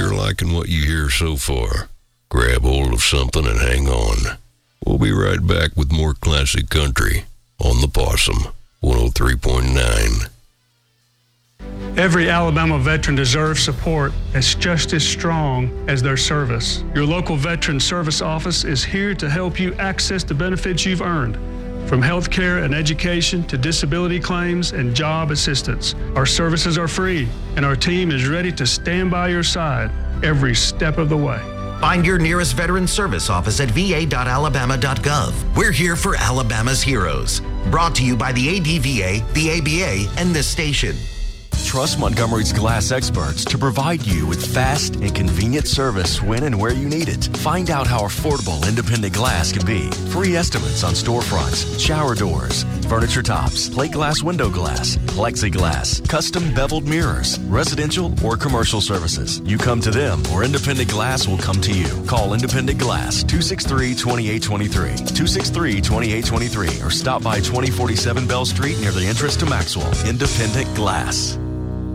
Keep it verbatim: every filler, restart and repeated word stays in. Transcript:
you're liking what you hear so far, grab hold of something and hang on. We'll be right back with more classic country on The Possum, one oh three point nine. Every Alabama veteran deserves support that's just as strong as their service. Your local Veteran Service Office is here to help you access the benefits you've earned. From health care and education to disability claims and job assistance, our services are free, and our team is ready to stand by your side every step of the way. Find your nearest Veteran Service Office at v a dot alabama dot gov. We're here for Alabama's heroes. Brought to you by the A D V A, the A B A, and this station. Trust Montgomery's glass experts to provide you with fast and convenient service when and where you need it. Find out how affordable independent glass can be. Free estimates on storefronts, shower doors, furniture tops, plate glass window glass, plexiglass, custom beveled mirrors, residential or commercial services. You come to them or Independent Glass will come to you. Call Independent Glass two six three, two eight two three, two six three, two eight two three or stop by twenty forty-seven Bell Street near the entrance to Maxwell. Independent Glass.